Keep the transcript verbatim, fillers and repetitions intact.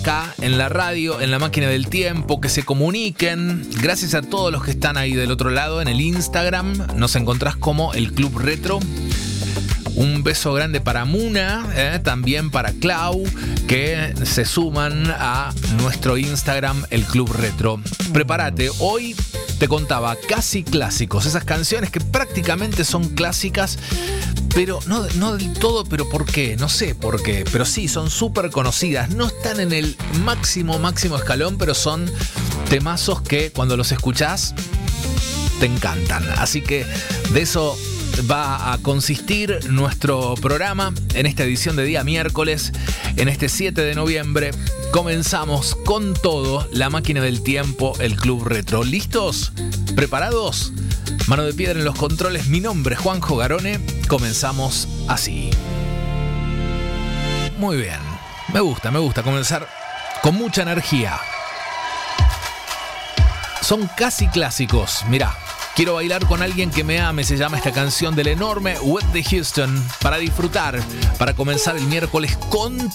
acá en la radio, en la máquina del tiempo, que se comuniquen. Gracias a todos los que están ahí del otro lado en el Instagram. Nos encontrás como el Club Retro. Un beso grande para Muna, eh, también para Clau, que se suman a nuestro Instagram, el Club Retro. Prepárate, hoy te contaba casi clásicos, esas canciones que prácticamente son clásicas, pero no, no del todo, pero ¿por qué? No sé por qué, pero sí, son súper conocidas. No están en el máximo, máximo escalón, pero son temazos que cuando los escuchás te encantan. Así que de eso va a consistir nuestro programa en esta edición de día miércoles, en este siete de noviembre. Comenzamos con todo, la máquina del tiempo, el Club Retro. ¿Listos? ¿Preparados? Mano de piedra en los controles, mi nombre es Juanjo Garone. Comenzamos así. Muy bien, me gusta, me gusta comenzar con mucha energía. Son casi clásicos, mirá. Quiero bailar con alguien que me ame, se llama esta canción del enorme Whitney Houston, para disfrutar, para comenzar el miércoles con